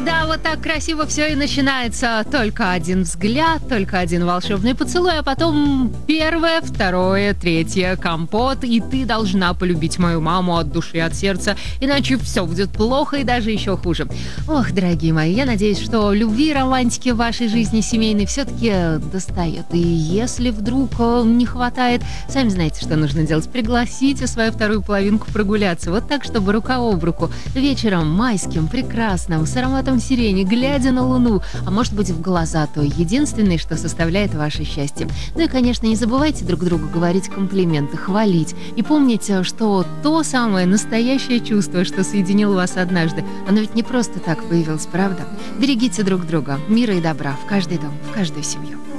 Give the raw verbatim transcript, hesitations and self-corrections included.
да, вот так красиво все и начинается. Только один взгляд, только один волшебный поцелуй, а потом первое, второе, третье, компот, и ты должна полюбить мою маму от души и от сердца, иначе все будет плохо и даже еще хуже. Ох, дорогие мои, я надеюсь, что любви и романтики в вашей жизни семейной все-таки достает. И если вдруг не хватает, сами знаете, что нужно делать. Пригласите свою вторую половинку прогуляться. Вот так, чтобы рука об руку. Вечером майским, прекрасным, с ароматом сирени, глядя на луну, а может быть в глаза, то единственное, что составляет ваше счастье. Ну и, конечно, не забывайте друг другу говорить комплименты, хвалить. И помните, что то самое настоящее чувство, что соединило вас однажды, оно ведь не просто так появилось, правда? Берегите друг друга. Мира и добра в каждый дом, в каждую семью.